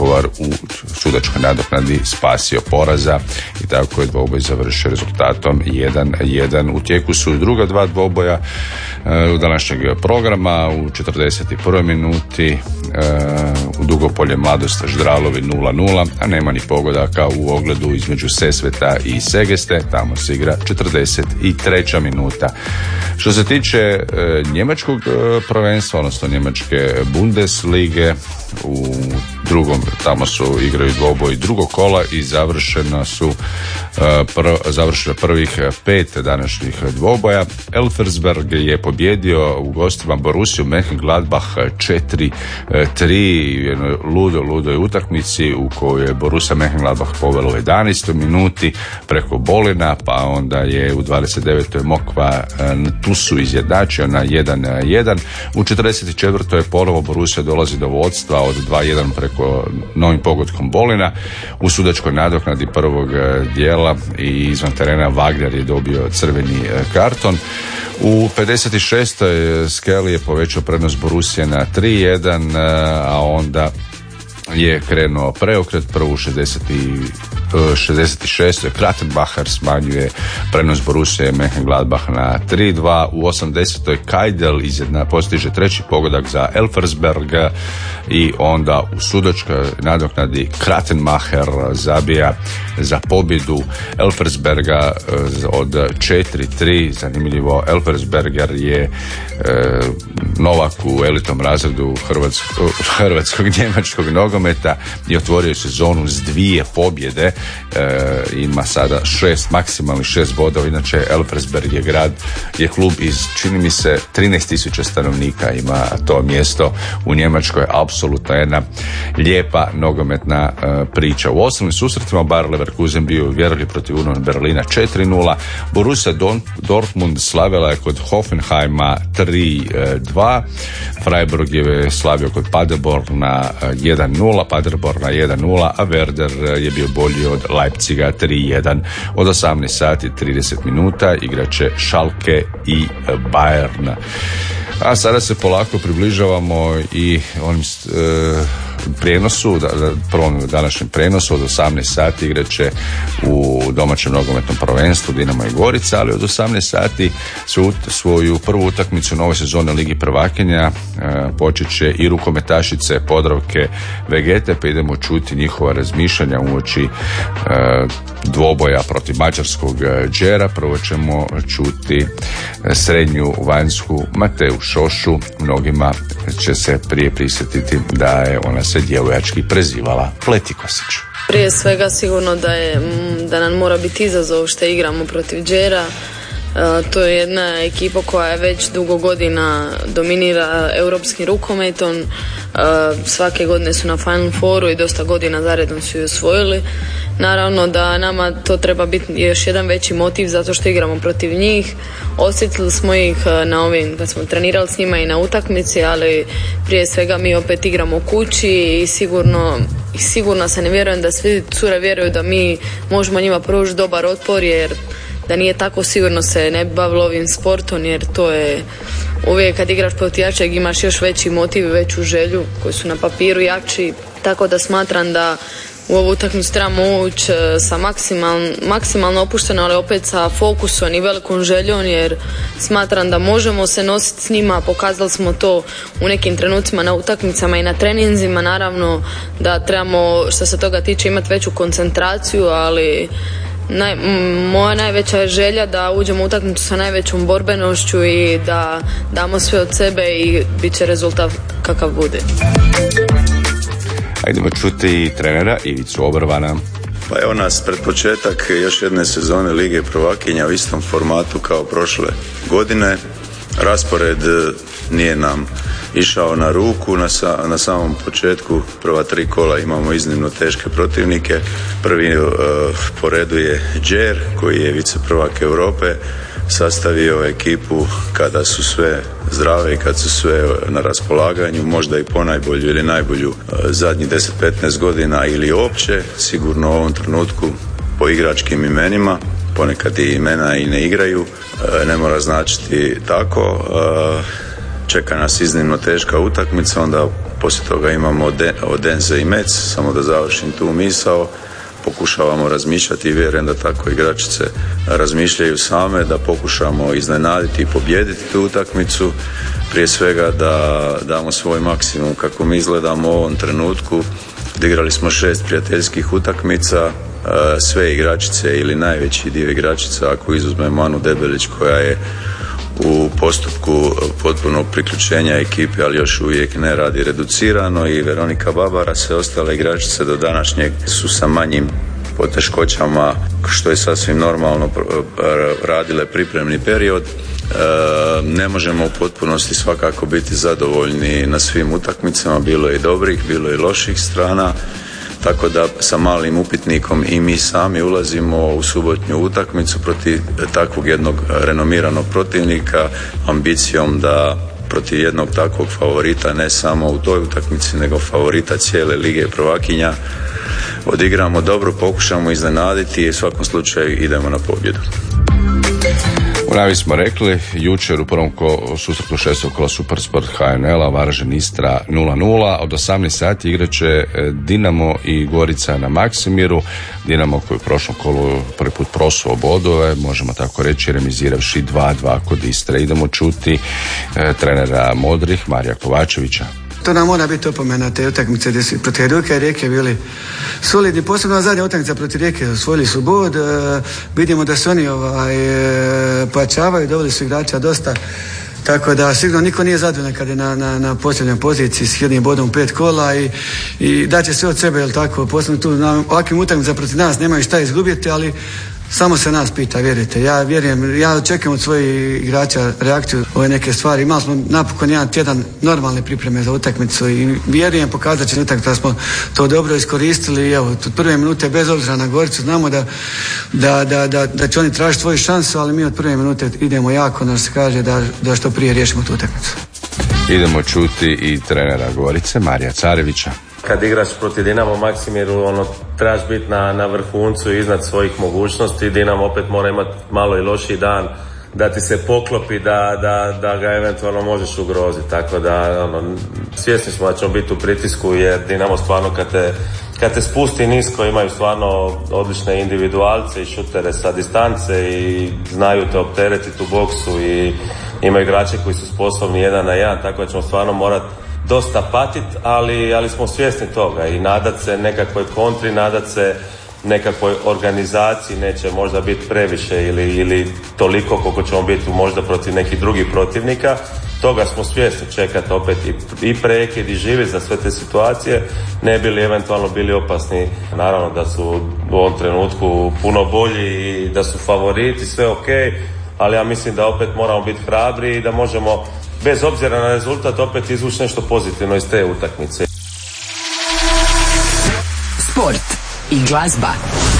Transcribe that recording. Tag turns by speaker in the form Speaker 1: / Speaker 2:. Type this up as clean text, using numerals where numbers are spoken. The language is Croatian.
Speaker 1: Vukovar u sudačkoj nadoknadi spasio poraza i tako je dvoboj završio rezultatom 1-1. U tijeku su druga dva dvoboja u današnjeg programa. U 41. minuti u Dugopolje Mladost Ždralovi 0-0, a nema ni pogodaka u ogledu između Sesveta i Segeste, tamo se igra 43. minuta. Što se tiče njemačkog prvenstva, odnosno njemačke Bundeslige, u drugom, tamo su igraju dvoboj drugog kola i završeno prvih 5 današnjih dvoboja. Elversberg je pobjedio u gostima Borussiju Mönchengladbach 4-3, jednoj ludoj utakmici u kojoj je Borussia Mönchengladbach povela u 11. minuti preko Bolina, pa onda je u 29. Mokva Tusu izjednačio na 1-1. U 44. ponovo Borussia dolazi do vodstva od 2-1 preko novim pogodkom Bolina. U sudačkoj nadoknadi prvog dijela i izvan terena Wagner je dobio crveni karton. U 56. Skelly je povećao prednost Borussije na 3-1, a onda je krenuo preokret. Prvu 66. Kratenbacher smanjuje prenos Borussije Mönchengladbach na 3-2. U 80. Kajdel postiže treći pogodak za Elversberg i onda u sudačkoj nadoknadi Kratenmacher zabija za pobjedu Elversberga od 4-3. Zanimljivo, Elversberger je novak u elitnom razredu hrvatskog njemačkog nogometa i otvorio sezonu s 2 pobjede. Ima sada maksimalnih 6 bodova. Inače Elversberg je klub iz, čini mi se, 13.000 stanovnika ima to mjesto u Njemačkoj. Apsolutno jedna lijepa nogometna priča. U osnovnim susretima Bayer Leverkusen bio uvjerljiv protiv Union Berlina 4-0. Borussia Dortmund slavila je kod Hoffenheima 3-2. Freiburg je slavio kod Paderborna 1-0, Paderborna 1-0, a Werder je bio bolji od Leipziga 3-1. Od 18 sati 30 minuta igraće Schalke i Bayern. A sada se polako približavamo i onim prijenosu, prvom današnjem prenosu. Od 18 sati igraće u domaćem nogometnom prvenstvu Dinamo i Gorica, ali od 18 sati svoju prvu utakmicu nove sezone Ligi prvakinja počet će i rukometašice Podravke Vegete, pa idemo čuti njihova razmišljanja uoči dvoboja protiv mađarskog Đera. Prvo ćemo čuti srednju vanjsku Mateju Šošu. Mnogima će se prije prisjetiti da je ona se djevojački prezivala Pletikosić.
Speaker 2: Prije svega sigurno da nam mora biti izazov što igramo protiv Đera. To je jedna ekipa koja je već dugo godina dominira europskim rukometom. Svake godine su na Final Fouru i dosta godina zaredom su ju osvojili. Naravno da nama to treba biti još jedan veći motiv zato što igramo protiv njih. Osjetili smo ih na ovim, kad smo trenirali s njima i na utakmici, ali prije svega mi opet igramo kući i sigurno se ne vjerujem da svi cure vjeruju da mi možemo njima pružiti dobar otpor, jer da nije tako sigurno se ne bi bavilo ovim sportom, jer to je uvijek kad igraš protiv jačeg imaš još veći motiv i veću želju koji su na papiru jači, tako da smatram da u ovu utakmicu trebamo ući sa maksimalno opušteno, ali opet sa fokusom i velikom željom, jer smatram da možemo se nositi s njima. Pokazali smo to u nekim trenucima na utakmicama i na treninzima. Naravno da trebamo što se toga tiče imati veću koncentraciju, ali moja najveća je želja da uđemo u utakmicu sa najvećom borbenošću i da damo sve od sebe i bit će rezultat kakav bude.
Speaker 1: Idemo čuti trenera Ivicu Obrvana.
Speaker 3: Pa evo nas pred početak još jedne sezone Lige prvakinja u istom formatu kao prošle godine. Raspored nije nam išao na ruku. Na samom početku prva 3 kola imamo iznimno teške protivnike. Prvi po redu je Đer, koji je viceprvak Europe, sastavio ekipu kada su sve zdrave i kad su sve na raspolaganju, možda i ponajbolju ili najbolju zadnjih 10-15 godina ili uopće, sigurno u ovom trenutku po igračkim imenima, ponekad i imena i ne igraju, ne mora značiti tako. Čeka nas iznimno teška utakmica, onda poslije toga imamo Odense i Metz, samo da završim tu misao. Pokušavamo razmišljati i vjerujem da tako igračice razmišljaju same, da pokušamo iznenaditi i pobijediti tu utakmicu. Prije svega da damo svoj maksimum kako mi izgledamo u ovom trenutku. Odigrali smo 6 prijateljskih utakmica, sve igračice ili najveći dio igračica, ako izuzmemo Anu Debelić koja je u postupku potpunog priključenja ekipe, ali još uvijek ne radi reducirano, i Veronika Babara, sve ostale igračice do današnjeg su sa manjim poteškoćama, što je sasvim normalno, radile pripremni period. Ne možemo u potpunosti svakako biti zadovoljni na svim utakmicama, bilo je i dobrih, bilo je i loših strana, tako da sa malim upitnikom i mi sami ulazimo u subotnju utakmicu protiv takvog jednog renomiranog protivnika, ambicijom da protiv jednog takvog favorita, ne samo u toj utakmici nego favorita cijele lige prvakinja, odigramo dobro, pokušamo iznenaditi i u svakom slučaju idemo na pobjedu.
Speaker 1: U najavi smo rekli, jučer u prvom susretu 6. kola Supersport HNL-a Varaždin Istra 0-0, od 18 sati igraće Dinamo i Gorica na Maksimiru. Dinamo koji u prošlom kolu prvi put prosuo bodove, možemo tako reći, remiziravši 2-2 kod Istre. Idemo čuti trenera modrih Marija Kovačevića.
Speaker 4: To nam mora biti opomena te utakmice gdje su protiv Hajduka i Rijeke bili solidni, posebno zadnja utakmica protiv Rijeke, osvojili su bod, vidimo da se oni pojačavaju, doveli su igrača dosta, tako da sigurno niko nije zadovoljan kad je na posljednjoj poziciji s jednim bodom 5 kola i daće sve od sebe, jel tako, posebno tu na ovakvim utakmicama protiv nas nemaju šta izgubiti, ali samo se nas pita, vjerujte. Ja vjerujem, ja očekujem od svojih igrača reakciju ove neke stvari. Imali smo napokon jedan tjedan normalne pripreme za utakmicu i vjerujem, pokazat će utakmicu da smo to dobro iskoristili i evo, od prve minute bez obzira na Goricu znamo da će oni tražiti svoju šansu, ali mi od prve minute idemo jako, da se kaže da što prije riješimo tu utakmicu.
Speaker 1: Idemo čuti i trenera Gorice Marija Carevića.
Speaker 5: Kad igraš protiv Dinamo Maksimiru, trebaš biti na vrhuncu iznad svojih mogućnosti. Dinamo opet mora imati malo i lošiji dan da ti se poklopi, da ga eventualno možeš ugroziti. Tako da svjesni smo da ćemo biti u pritisku, jer Dinamo stvarno kad te spusti nisko imaju stvarno odlične individualce i šutere sa distance i znaju te opteretiti u boksu i imaju igrače koji su sposobni 1 na 1, tako da ćemo stvarno morati dosta patit, ali smo svjesni toga i nadat se nekakvoj kontri, nadat se nekakvoj organizaciji, neće možda biti previše ili toliko koliko ćemo biti možda protiv nekih drugih protivnika. Toga smo svjesni, čekati opet i prekid i živjeti za sve te situacije, ne bi li eventualno bili opasni. Naravno da su u ovom trenutku puno bolji i da su favoriti, sve ok, ali ja mislim da opet moramo biti hrabri i da možemo bez obzira na rezultat opet izvući nešto pozitivno iz te utakmice.
Speaker 6: Sport i glazba.